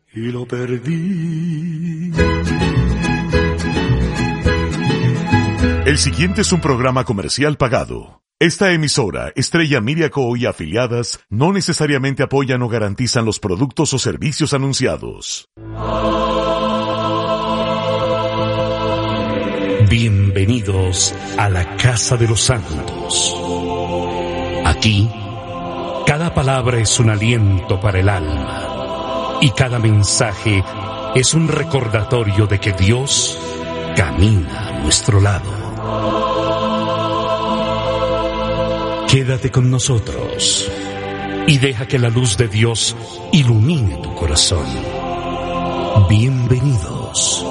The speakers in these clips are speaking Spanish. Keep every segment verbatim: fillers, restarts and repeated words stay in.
y lo perdí. El siguiente es un programa comercial pagado. Esta emisora, Estrella Media Co. y afiliadas, no necesariamente apoyan o garantizan los productos o servicios anunciados. Bienvenidos a la Casa de los Santos. Aquí, cada palabra es un aliento para el alma y cada mensaje es un recordatorio de que Dios camina a nuestro lado. Quédate con nosotros y deja que la luz de Dios ilumine tu corazón. Bienvenidos.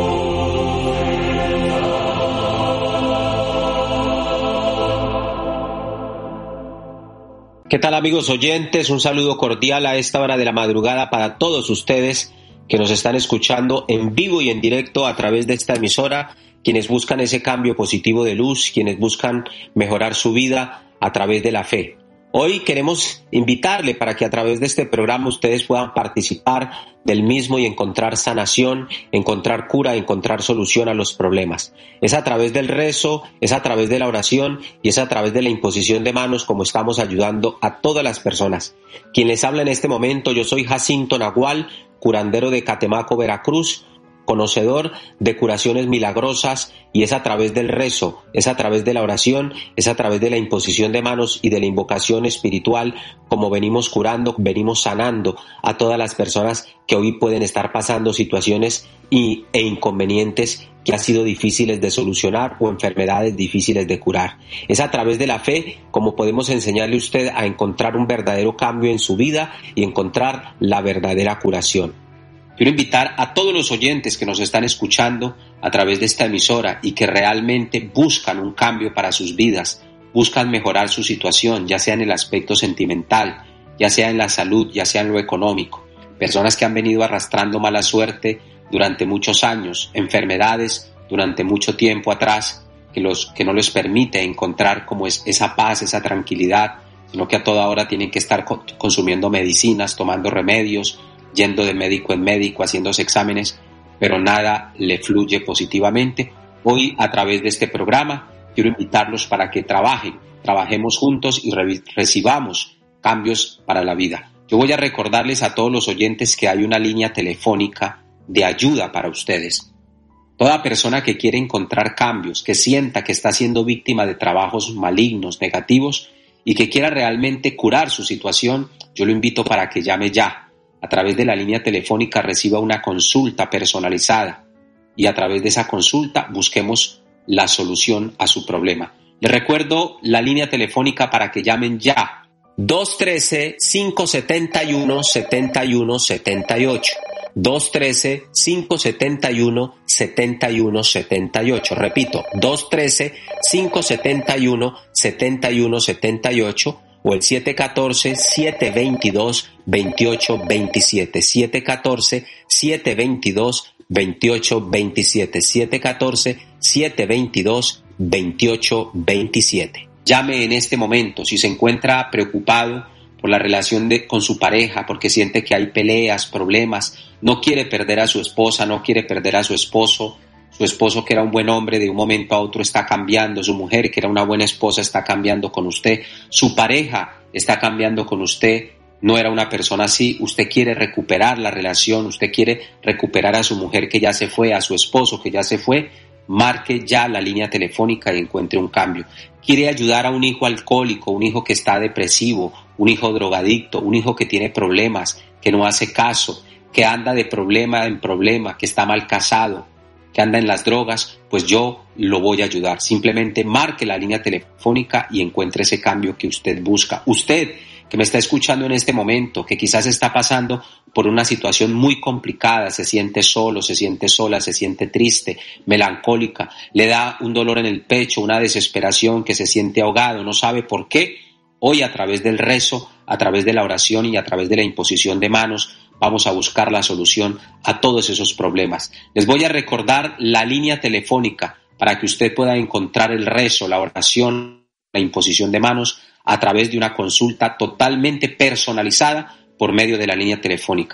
¿Qué tal, amigos oyentes? Un saludo cordial a esta hora de la madrugada para todos ustedes que nos están escuchando en vivo y en directo a través de esta emisora, quienes buscan ese cambio positivo de luz, quienes buscan mejorar su vida a través de la fe. Hoy queremos invitarle para que a través de este programa ustedes puedan participar del mismo y encontrar sanación, encontrar cura, encontrar solución a los problemas. Es a través del rezo, es a través de la oración y es a través de la imposición de manos como estamos ayudando a todas las personas. Quien les habla en este momento, yo soy Jacinto Nagual, curandero de Catemaco, Veracruz, conocedor de curaciones milagrosas, y es a través del rezo, es a través de la oración, es a través de la imposición de manos y de la invocación espiritual como venimos curando, venimos sanando a todas las personas que hoy pueden estar pasando situaciones y, e inconvenientes que han sido difíciles de solucionar o enfermedades difíciles de curar. Es a través de la fe como podemos enseñarle a usted a encontrar un verdadero cambio en su vida y encontrar la verdadera curación. Quiero invitar a todos los oyentes que nos están escuchando a través de esta emisora y que realmente buscan un cambio para sus vidas, buscan mejorar su situación, ya sea en el aspecto sentimental, ya sea en la salud, ya sea en lo económico. Personas que han venido arrastrando mala suerte durante muchos años, enfermedades durante mucho tiempo atrás, que, los, que no les permite encontrar como es esa paz, esa tranquilidad, sino que a toda hora tienen que estar consumiendo medicinas, tomando remedios, yendo de médico en médico, haciéndose exámenes, pero nada le fluye positivamente. Hoy, a través de este programa, quiero invitarlos para que trabajen, trabajemos juntos y re- recibamos cambios para la vida. Yo voy a recordarles a todos los oyentes que hay una línea telefónica de ayuda para ustedes. Toda persona que quiere encontrar cambios, que sienta que está siendo víctima de trabajos malignos, negativos, y que quiera realmente curar su situación, yo lo invito para que llame ya. A través de la línea telefónica reciba una consulta personalizada y a través de esa consulta busquemos la solución a su problema. Les recuerdo la línea telefónica para que llamen ya. dos uno tres, cinco siete uno, siete uno siete ocho. dos uno tres, cinco siete uno, siete uno siete ocho. Repito, dos uno tres, cinco siete uno, siete uno siete ocho. O el siete uno cuatro, siete dos dos, dos ocho dos siete, siete uno cuatro, siete dos dos, dos ocho dos siete, siete uno cuatro, siete dos dos, dos ocho dos siete. Llame en este momento si se encuentra preocupado por la relación de, con su pareja, porque siente que hay peleas, problemas, no quiere perder a su esposa, no quiere perder a su esposo. Su esposo, que era un buen hombre, de un momento a otro está cambiando. Su mujer, que era una buena esposa, está cambiando con usted. Su pareja está cambiando con usted. No era una persona así. Usted quiere recuperar la relación. Usted quiere recuperar a su mujer que ya se fue, a su esposo que ya se fue. Marque ya la línea telefónica y encuentre un cambio. Quiere ayudar a un hijo alcohólico, un hijo que está depresivo, un hijo drogadicto, un hijo que tiene problemas, que no hace caso, que anda de problema en problema, que está mal casado, que anda en las drogas, pues yo lo voy a ayudar. Simplemente marque la línea telefónica y encuentre ese cambio que usted busca. Usted que me está escuchando en este momento, que quizás está pasando por una situación muy complicada, se siente solo, se siente sola, se siente triste, melancólica, le da un dolor en el pecho, una desesperación, que se siente ahogado, no sabe por qué. Hoy, a través del rezo, a través de la oración y a través de la imposición de manos, vamos a buscar la solución a todos esos problemas. Les voy a recordar la línea telefónica para que usted pueda encontrar el rezo, la oración, la imposición de manos a través de una consulta totalmente personalizada por medio de la línea telefónica.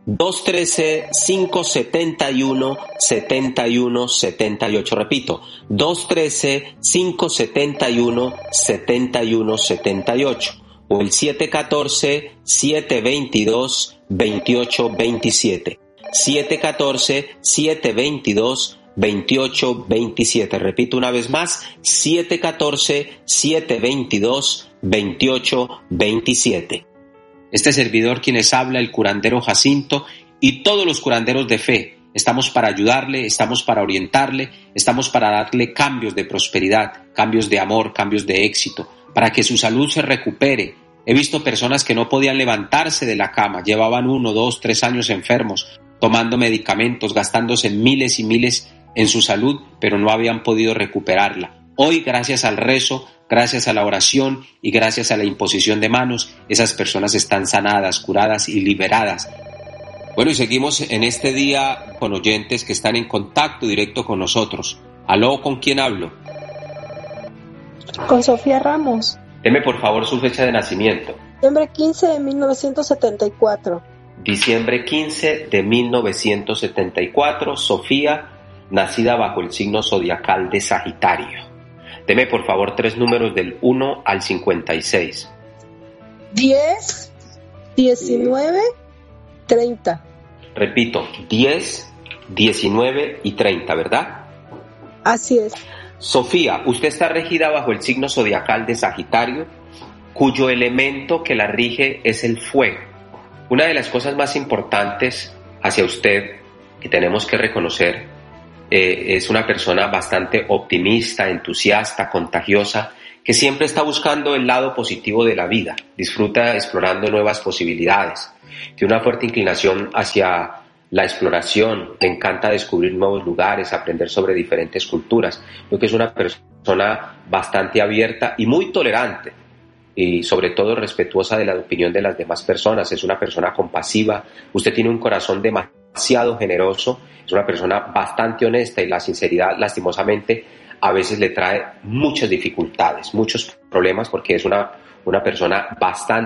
dos uno tres, cinco siete uno, siete uno siete ocho. Repito, dos uno tres, cinco siete uno, siete uno siete ocho. O el siete uno cuatro, siete dos dos, dos ocho dos siete. siete uno cuatro, siete dos dos, dos ocho dos siete. Repito una vez más, siete uno cuatro, siete dos dos, dos ocho dos siete. Este servidor quien les habla, el curandero Jacinto, y todos los curanderos de fe, estamos para ayudarle, estamos para orientarle, estamos para darle cambios de prosperidad, cambios de amor, cambios de éxito, para que su salud se recupere. He visto personas que no podían levantarse de la cama, llevaban uno, dos, tres años enfermos, tomando medicamentos, gastándose miles y miles en su salud, pero no habían podido recuperarla. Hoy, gracias al rezo, gracias a la oración y gracias a la imposición de manos, esas personas están sanadas, curadas y liberadas. Bueno, y seguimos en este día con oyentes que están en contacto directo con nosotros. ¿Aló? ¿Con quién hablo? Con Sofía Ramos. Deme por favor su fecha de nacimiento. Diciembre quince de mil novecientos setenta y cuatro. Diciembre quince de mil novecientos setenta y cuatro, Sofía, nacida bajo el signo zodiacal de Sagitario. Deme por favor tres números del uno al cincuenta y seis. diez, diecinueve, treinta. Repito, diez, diecinueve y treinta, ¿verdad? Así es. Sofía, usted está regida bajo el signo zodiacal de Sagitario, cuyo elemento que la rige es el fuego. Una de las cosas más importantes hacia usted que tenemos que reconocer eh, es una persona bastante optimista, entusiasta, contagiosa, que siempre está buscando el lado positivo de la vida, disfruta explorando nuevas posibilidades, tiene una fuerte inclinación hacia la exploración, le encanta descubrir nuevos lugares, aprender sobre diferentes culturas. Creo que es una persona bastante abierta y muy tolerante, y sobre todo respetuosa de la opinión de las demás personas. Es una persona compasiva, usted tiene un corazón demasiado generoso, es una persona bastante honesta, y la sinceridad lastimosamente a veces le trae muchas dificultades, muchos problemas, porque es una, una persona bastante